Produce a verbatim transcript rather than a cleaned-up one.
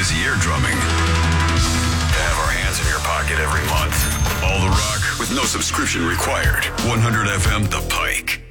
busy eardrumming. Have our hands in your pocket every month. All the rock with no subscription required. one hundred F M The Pike.